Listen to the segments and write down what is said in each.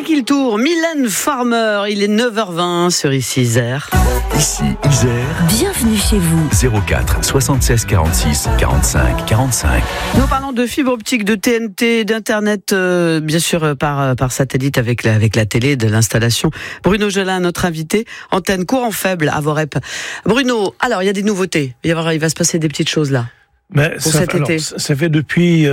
ça qui le tourne. Mylène Farmer, il est 9h20 sur Ici Isère. Ici Isère. Bienvenue chez vous. 04 76 46 45 45. Nous parlons de fibre optique, de TNT, d'internet, bien sûr par satellite avec la télé, de l'installation. Bruno Gelin, notre invité, antenne courant faible à Vorep. Bruno, alors il y a des nouveautés. Il va se passer des petites choses là. Mais ça fait depuis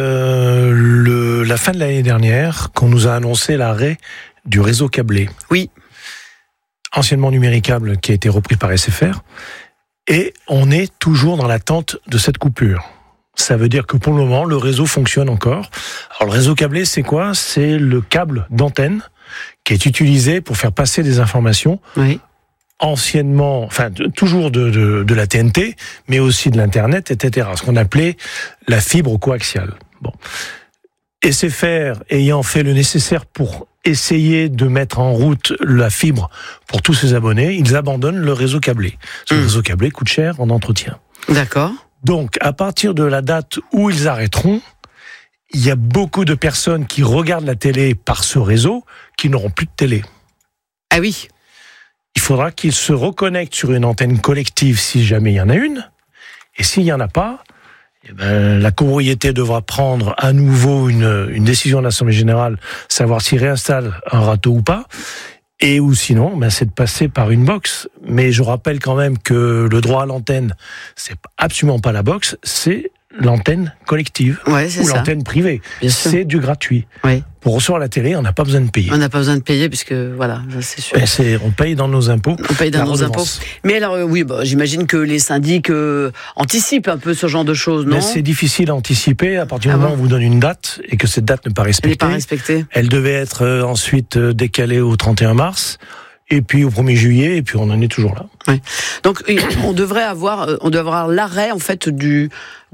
la fin de l'année dernière qu'on nous a annoncé l'arrêt du réseau câblé. Oui. Anciennement Numéricable, qui a été repris par SFR. Et on est toujours dans l'attente de cette coupure. Ça veut dire que pour le moment, le réseau fonctionne encore. Alors le réseau câblé, c'est quoi ? C'est le câble d'antenne qui est utilisé pour faire passer des informations. Oui. Anciennement, enfin toujours de la TNT, mais aussi de l'internet, etc. Ce qu'on appelait la fibre coaxiale. Bon, SFR ayant fait le nécessaire pour essayer de mettre en route la fibre pour tous ses abonnés, ils abandonnent le réseau câblé. Le réseau câblé coûte cher en entretien. D'accord. Donc, à partir de la date où ils arrêteront, il y a beaucoup de personnes qui regardent la télé par ce réseau qui n'auront plus de télé. Ah oui. Il faudra qu'ils se reconnectent sur une antenne collective si jamais il y en a une. Et s'il n'y en a pas, la copropriété devra prendre à nouveau une décision de l'Assemblée Générale, savoir s'il réinstalle un râteau ou pas. Et ou sinon, c'est de passer par une box. Mais je rappelle quand même que le droit à l'antenne, c'est absolument pas la box, c'est l'antenne collective ou l'antenne privée. C'est du gratuit. Oui. Pour recevoir la télé, on n'a pas besoin de payer. On n'a pas besoin de payer puisque voilà, c'est sûr. On paye dans nos impôts. On paye dans nos impôts. Mais alors j'imagine que les syndics anticipent un peu ce genre de choses, non ? Mais c'est difficile à anticiper à partir du moment où on vous donne une date et que cette date n'est pas respectée. Elle n'est pas respectée. Elle devait être ensuite décalée au 31 mars. Et puis au 1er juillet, et puis on en est toujours là. Ouais. Donc on devrait avoir l'arrêt en fait de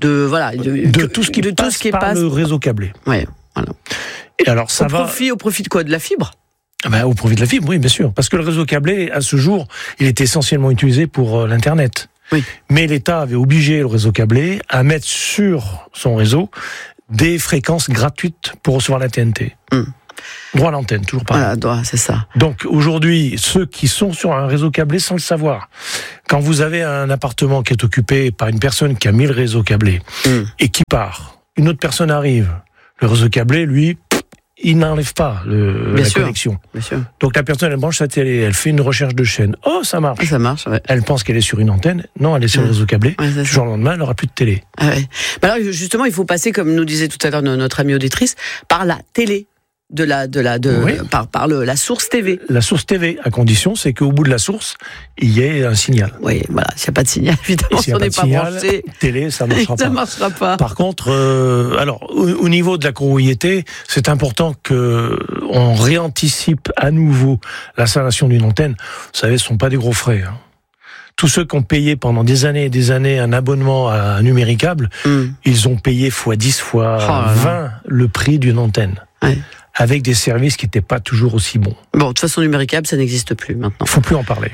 tout ce qui passe par le réseau câblé. Ouais, voilà. Et alors au profit de quoi ? De la fibre ? Au profit de la fibre, oui, bien sûr. Parce que le réseau câblé, à ce jour, il était essentiellement utilisé pour l'Internet. Oui. Mais l'État avait obligé le réseau câblé à mettre sur son réseau des fréquences gratuites pour recevoir la TNT. Droit à l'antenne, toujours pareil. Voilà, c'est ça. Donc aujourd'hui, ceux qui sont sur un réseau câblé sans le savoir, quand vous avez un appartement qui est occupé par une personne qui a mis le réseau câblé et qui part, une autre personne arrive, le réseau câblé, lui, il n'enlève pas la connexion. Bien sûr. Donc la personne, elle branche sa télé, elle fait une recherche de chaîne. Oh, ça marche. Ça marche, ouais. Elle pense qu'elle est sur une antenne. Non, elle est sur le réseau câblé. Ouais, le jour au lendemain, elle n'aura plus de télé. Ah ouais. Alors justement, il faut passer, comme nous disait tout à l'heure notre amie auditrice, par la télé. Par la source TV. La source TV, à condition, c'est qu'au bout de la source, il y ait un signal. Oui, voilà. S'il n'y a pas de signal, évidemment, si on n'est pas branché. Télé, ça ne marchera pas. Ça ne marchera pas. Par contre, au niveau de la copropriété, c'est important qu'on réanticipe à nouveau l'installation d'une antenne. Vous savez, ce ne sont pas des gros frais. Tous ceux qui ont payé pendant des années et des années un abonnement à Numéricable, ils ont payé x10, x20 le prix d'une antenne. Ouais. Avec des services qui n'étaient pas toujours aussi bons. Bon, de toute façon, Numéricable, ça n'existe plus maintenant. Il ne faut plus en parler.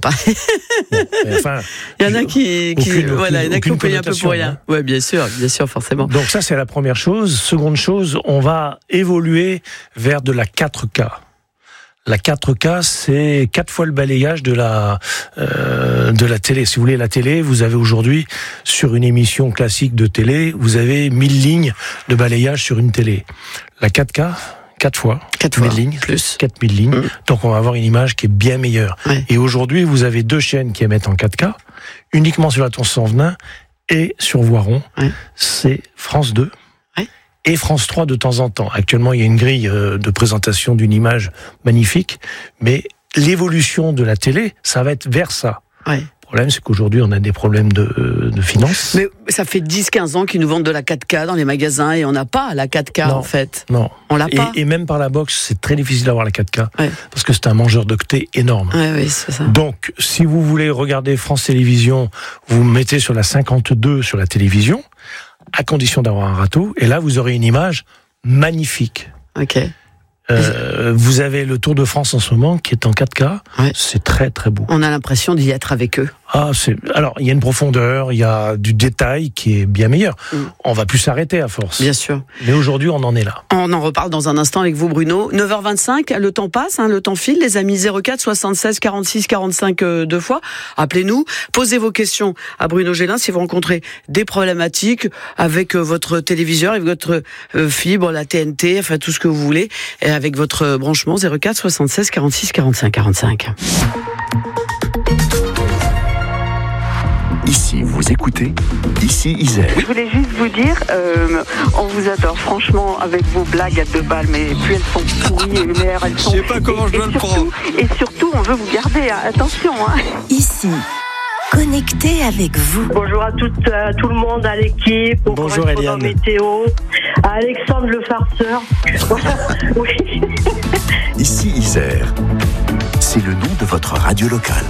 Il y en a qui ont payé un peu pour rien. Oui, bien sûr, forcément. Donc ça, c'est la première chose. Seconde chose, on va évoluer vers de la 4K. La 4K, c'est 4 fois le balayage de la télé. Si vous voulez, la télé, vous avez aujourd'hui, sur une émission classique de télé, vous avez 1000 lignes de balayage sur une télé. La 4K, 4 fois 1000 lignes, plus 4000 lignes. Donc on va avoir une image qui est bien meilleure. Ouais. Et aujourd'hui, vous avez 2 chaînes qui émettent en 4K, uniquement sur la tour Saint-Venin et sur Voiron. Ouais. C'est France 2. Et France 3 de temps en temps. Actuellement, il y a une grille de présentation d'une image magnifique, mais l'évolution de la télé, ça va être vers ça. Ouais. Le problème, c'est qu'aujourd'hui, on a des problèmes de finances. Mais ça fait 10-15 ans qu'ils nous vendent de la 4K dans les magasins et on n'a pas la 4K, en fait. Non. On l'a pas. Et même par la box, c'est très difficile d'avoir la 4K. Ouais. Parce que c'est un mangeur d'octets énorme. Oui, c'est ça. Donc, si vous voulez regarder France Télévisions, vous mettez sur la 52 sur la télévision, à condition d'avoir un râteau, et là, vous aurez une image magnifique. Ok. Vous avez le Tour de France en ce moment qui est en 4K. Ouais. C'est très très beau. On a l'impression d'y être avec eux. Alors, il y a une profondeur, il y a du détail qui est bien meilleur. On va plus s'arrêter à force. Bien sûr. Mais aujourd'hui, on en est là. On en reparle dans un instant avec vous, Bruno. 9h25, le temps passe, le temps file, les amis. 04 76 46 45 deux fois. Appelez-nous, posez vos questions à Bruno Gélin si vous rencontrez des problématiques avec votre téléviseur, avec votre fibre, la TNT, enfin tout ce que vous voulez, et avec votre branchement. 04 76 46 45 45. Ici, vous écoutez, ici Isère. Je voulais juste vous dire, on vous adore, franchement, avec vos blagues à 2 balles, mais plus elles sont pourries, et meilleures elles sont. Je sais pas comment je dois le prendre. Et surtout, on veut vous garder, attention. Ici, connecté avec vous. Bonjour à tout le monde, à l'équipe, au Bonjour Eliane. météo, à Alexandre le farceur. Oui. Ici Isère. C'est le nom de votre radio locale.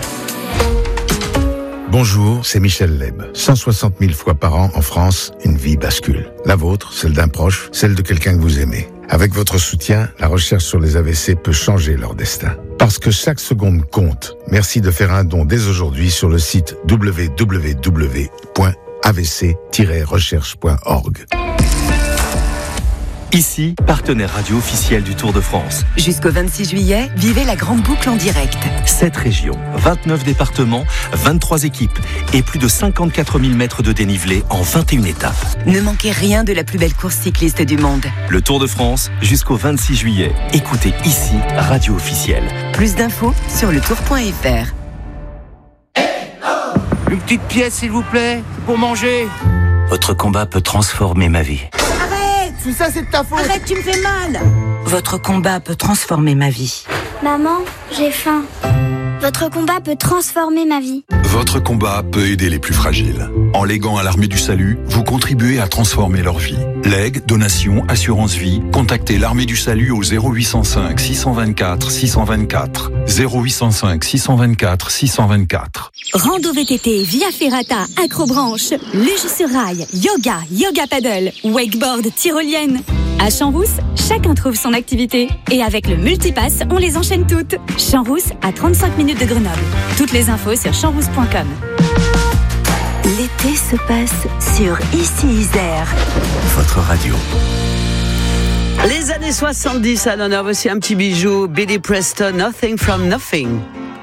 Bonjour, c'est Michel Leb. 160 000 fois par an en France, une vie bascule. La vôtre, celle d'un proche, celle de quelqu'un que vous aimez. Avec votre soutien, la recherche sur les AVC peut changer leur destin. Parce que chaque seconde compte. Merci de faire un don dès aujourd'hui sur le site www.avc-recherche.org. Ici, partenaire radio officiel du Tour de France. Jusqu'au 26 juillet, vivez la grande boucle en direct. 7 régions, 29 départements, 23 équipes et plus de 54 000 mètres de dénivelé en 21 étapes. Ne manquez rien de la plus belle course cycliste du monde. Le Tour de France, jusqu'au 26 juillet. Écoutez ici, radio officielle. Plus d'infos sur letour.fr. Une petite pièce, s'il vous plaît, pour manger. Votre combat peut transformer ma vie. Tout ça, c'est de ta faute. Arrête, tu me fais mal. Votre combat peut transformer ma vie. Maman, j'ai faim. Votre combat peut transformer ma vie. Votre combat peut aider les plus fragiles. En léguant à l'Armée du Salut, vous contribuez à transformer leur vie. Legs, donations, assurance vie, contactez l'Armée du Salut au 0805 624 624. 0805 624 624. Rando VTT, Via Ferrata, Acrobranche, luge sur rail, yoga paddle, wakeboard, tyrolienne. À Champs-Rousse, chacun trouve son activité. Et avec le multipass, on les enchaîne toutes. Champs-Rousse, à 35 minutes de Grenoble. Toutes les infos sur champs-rousse.com. L'été se passe sur Ici Isère. Votre radio. Les années 70 à l'honneur, voici un petit bijou. Billy Preston, Nothing from Nothing.